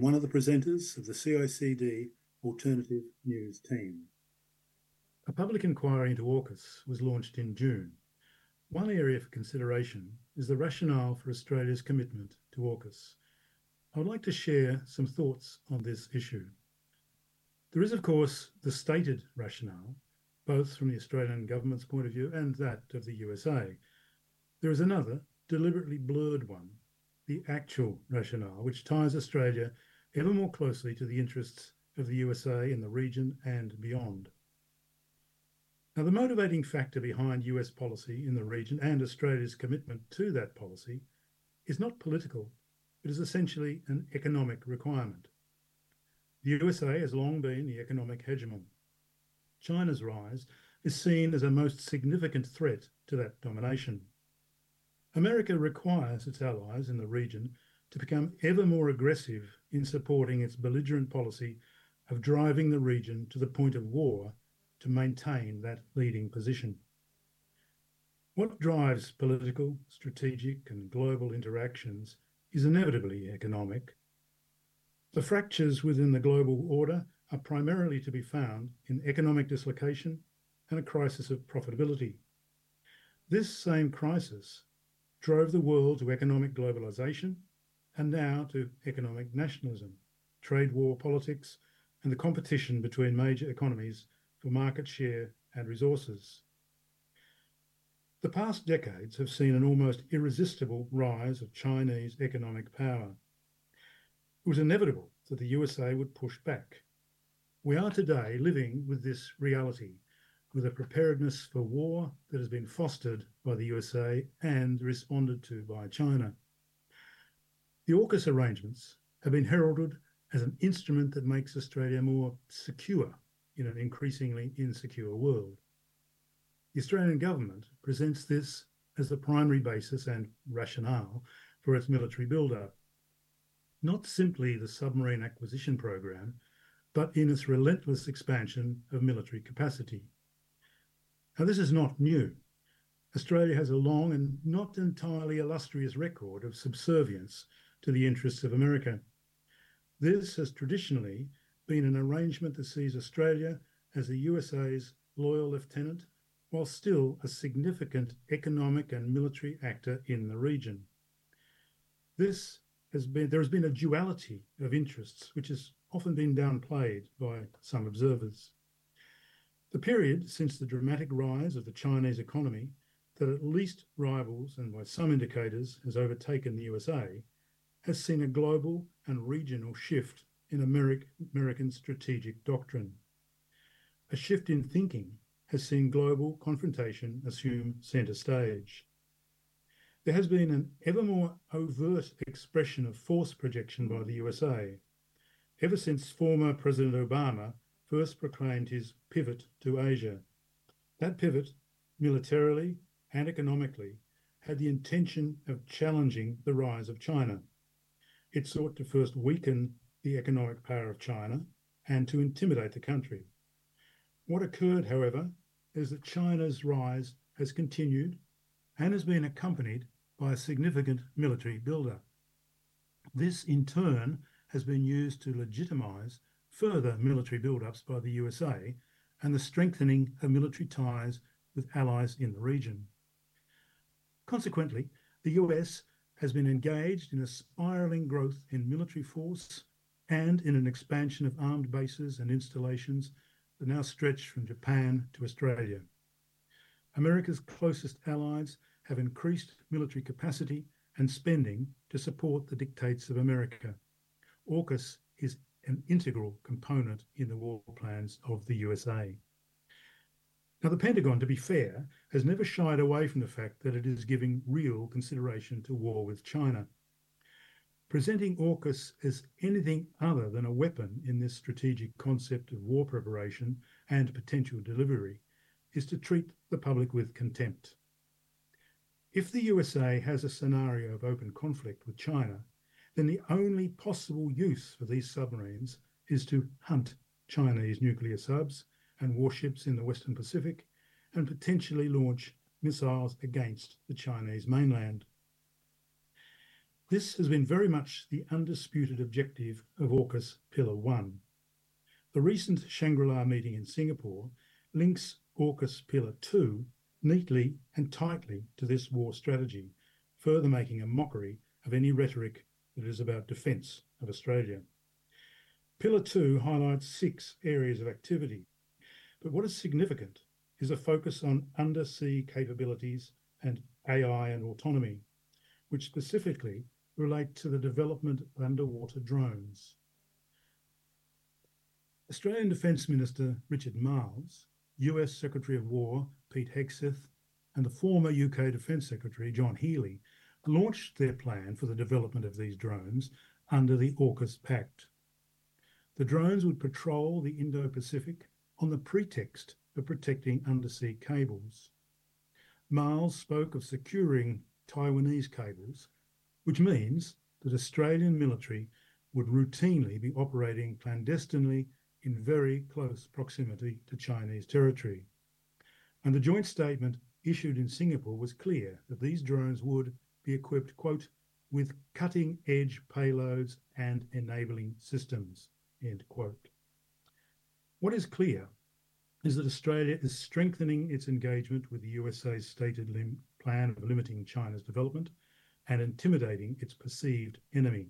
one of the presenters of the CICD Alternative News team. A public inquiry into AUKUS was launched in June. One area for consideration is the rationale for Australia's commitment to AUKUS. I would like to share some thoughts on this issue. There is, of course, the stated rationale, both from the Australian government's point of view and that of the USA. There is another, deliberately blurred one, the actual rationale, which ties Australia ever more closely to the interests of the USA in the region and beyond. Now, the motivating factor behind US policy in the region and Australia's commitment to that policy is not political, it is essentially an economic requirement. The USA has long been the economic hegemon. China's rise is seen as a most significant threat to that domination. America requires its allies in the region to become ever more aggressive in supporting its belligerent policy of driving the region to the point of war to maintain that leading position. What drives political, strategic, and global interactions is inevitably economic. The fractures within the global order are primarily to be found in economic dislocation and a crisis of profitability. This same crisis drove the world to economic globalization and now to economic nationalism, trade war politics, and the competition between major economies for market share and resources. The past decades have seen an almost irresistible rise of Chinese economic power. It was inevitable that the USA would push back. We are today living with this reality, with a preparedness for war that has been fostered by the USA and responded to by China. The AUKUS arrangements have been heralded as an instrument that makes Australia more secure in an increasingly insecure world. The Australian government presents this as the primary basis and rationale for its military build-up. Not simply the submarine acquisition program, but in its relentless expansion of military capacity. Now, this is not new. Australia has a long and not entirely illustrious record of subservience to the interests of America. This has traditionally been an arrangement that sees Australia as the USA's loyal lieutenant, while still a significant economic and military actor in the region. There has been a duality of interests, which has often been downplayed by some observers. The period since the dramatic rise of the Chinese economy that at least rivals and by some indicators has overtaken the USA has seen a global and regional shift in American strategic doctrine. A shift in thinking has seen global confrontation assume centre stage. There has been an ever more overt expression of force projection by the USA, ever since former President Obama first proclaimed his pivot to Asia. That pivot, militarily and economically, had the intention of challenging the rise of China. It sought to first weaken the economic power of China and to intimidate the country. What occurred, however, is that China's rise has continued and has been accompanied by a significant military build-up. This, in turn, has been used to legitimise further military build-ups by the USA and the strengthening of military ties with allies in the region. Consequently, the US has been engaged in a spiralling growth in military force and in an expansion of armed bases and installations that now stretch from Japan to Australia. America's closest allies have increased military capacity and spending to support the dictates of America. AUKUS is an integral component in the war plans of the USA. Now, the Pentagon, to be fair, has never shied away from the fact that it is giving real consideration to war with China. Presenting AUKUS as anything other than a weapon in this strategic concept of war preparation and potential delivery is to treat the public with contempt. If the USA has a scenario of open conflict with China, then the only possible use for these submarines is to hunt Chinese nuclear subs and warships in the Western Pacific and potentially launch missiles against the Chinese mainland. This has been very much the undisputed objective of AUKUS Pillar 1. The recent Shangri-La meeting in Singapore links AUKUS Pillar 2 neatly and tightly to this war strategy, further making a mockery of any rhetoric that is about defence of Australia. Pillar 2 highlights 6 areas of activity, but what is significant is a focus on undersea capabilities and AI and autonomy, which specifically relate to the development of underwater drones. Australian Defence Minister Richard Marles, US Secretary of War Pete Hegseth, and the former UK Defence Secretary John Healey launched their plan for the development of these drones under the AUKUS Pact. The drones would patrol the Indo-Pacific on the pretext of protecting undersea cables. Marles spoke of securing Taiwanese cables, which means that Australian military would routinely be operating clandestinely in very close proximity to Chinese territory. And the joint statement issued in Singapore was clear that these drones would be equipped, quote, with cutting-edge payloads and enabling systems, end quote. What is clear is that Australia is strengthening its engagement with the USA's stated plan of limiting China's development and intimidating its perceived enemy.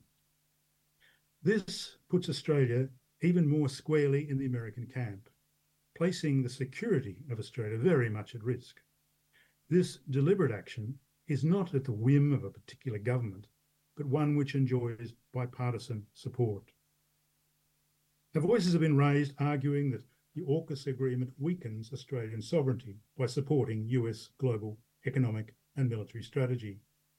This puts Australia even more squarely in the American camp, placing the security of Australia very much at risk. This deliberate action is not at the whim of a particular government, but one which enjoys bipartisan support. Now, voices have been raised arguing that the AUKUS agreement weakens Australian sovereignty by supporting US global economic and military strategy.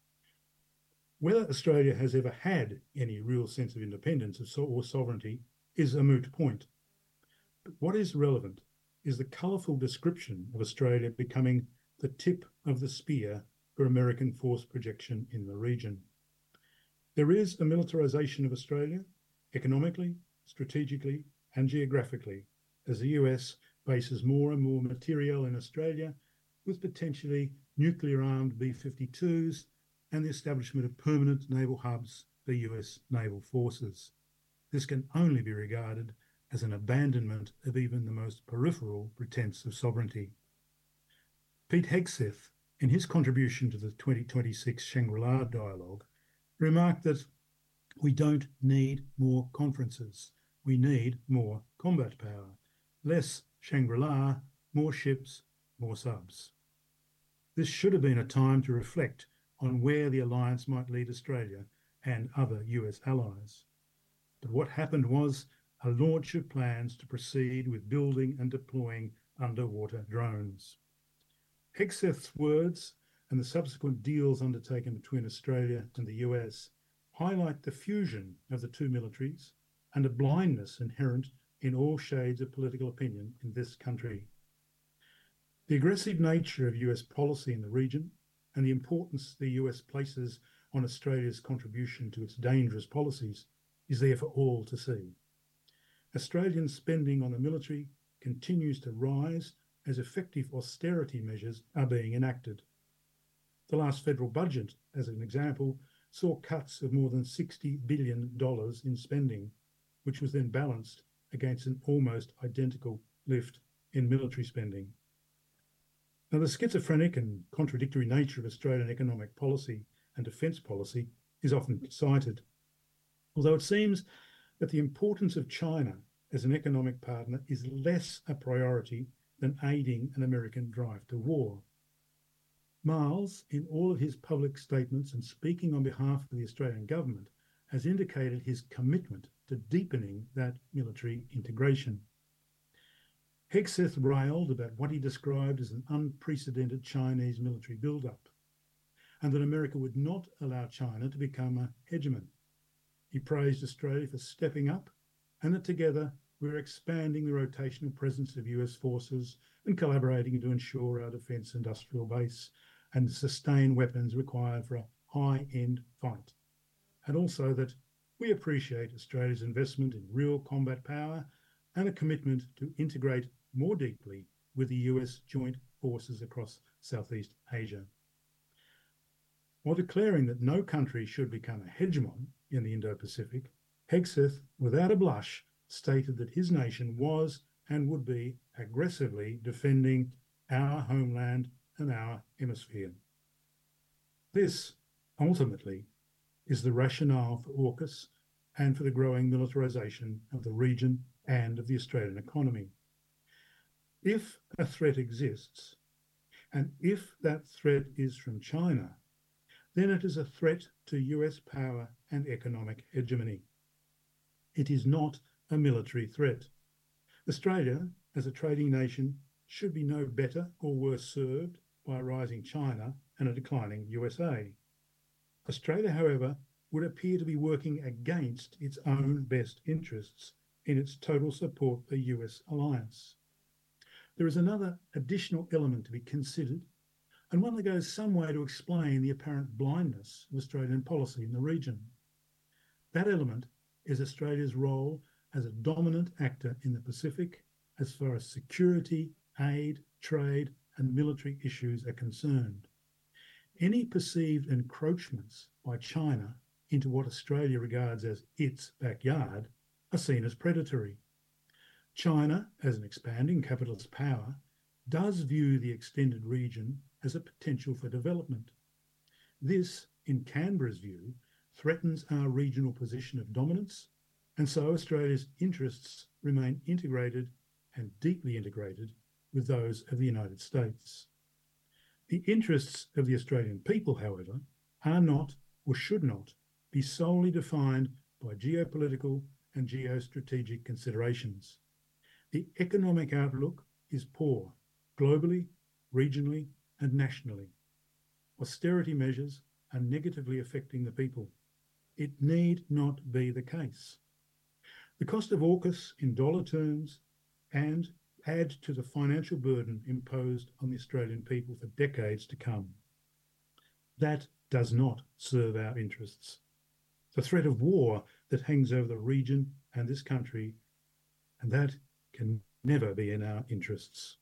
Whether Australia has ever had any real sense of independence or sovereignty is a moot point. But what is relevant is the colourful description of Australia becoming the tip of the spear for American force projection in the region. There is a militarisation of Australia, economically, strategically, and geographically, as the US bases more and more material in Australia with potentially nuclear-armed B-52s and the establishment of permanent naval hubs for US naval forces. This can only be regarded as an abandonment of even the most peripheral pretense of sovereignty. Pete Hegseth, in his contribution to the 2026 Shangri-La dialogue, remarked that we don't need more conferences. We need more combat power. Less Shangri-La, more ships, more subs. This should have been a time to reflect on where the alliance might lead Australia and other US allies. But what happened was a launch of plans to proceed with building and deploying underwater drones. Hegseth's words and the subsequent deals undertaken between Australia and the US highlight the fusion of the two militaries and a blindness inherent in all shades of political opinion in this country. The aggressive nature of US policy in the region and the importance the US places on Australia's contribution to its dangerous policies is there for all to see. Australian spending on the military continues to rise as effective austerity measures are being enacted. The last federal budget, as an example, saw cuts of more than $60 billion in spending, which was then balanced against an almost identical lift in military spending. Now, the schizophrenic and contradictory nature of Australian economic policy and defence policy is often cited, although it seems that the importance of China as an economic partner is less a priority than aiding an American drive to war. Marles, in all of his public statements and speaking on behalf of the Australian government, has indicated his commitment to deepening that military integration. Hegseth railed about what he described as an unprecedented Chinese military build-up, and that America would not allow China to become a hegemon. He praised Australia for stepping up, and that together we're expanding the rotational presence of US forces and collaborating to ensure our defence industrial base and sustain weapons required for a high-end fight. And also that we appreciate Australia's investment in real combat power and a commitment to integrate more deeply with the US joint forces across Southeast Asia. While declaring that no country should become a hegemon in the Indo-Pacific, Hegseth, without a blush, stated that his nation was and would be aggressively defending our homeland and our hemisphere. This, ultimately, is the rationale for AUKUS and for the growing militarisation of the region and of the Australian economy. If a threat exists, and if that threat is from China, then it is a threat to US power and economic hegemony. It is not a military threat. Australia, as a trading nation, should be no better or worse served by a rising China and a declining USA. Australia, however, would appear to be working against its own best interests in its total support for the US alliance. There is another additional element to be considered, and one that goes some way to explain the apparent blindness of Australian policy in the region. That element is Australia's role as a dominant actor in the Pacific as far as security, aid, trade, and military issues are concerned. Any perceived encroachments by China into what Australia regards as its backyard are seen as predatory. China, as an expanding capitalist power, does view the extended region as a potential for development. This, in Canberra's view, threatens our regional position of dominance, and so Australia's interests remain integrated and deeply integrated with those of the United States. The interests of the Australian people, however, are not or should not be solely defined by geopolitical and geostrategic considerations. The economic outlook is poor, globally, regionally, and nationally. Austerity measures are negatively affecting the people. It need not be the case. The cost of AUKUS in dollar terms and add to the financial burden imposed on the Australian people for decades to come. That does not serve our interests. The threat of war that hangs over the region and this country, and that can never be in our interests.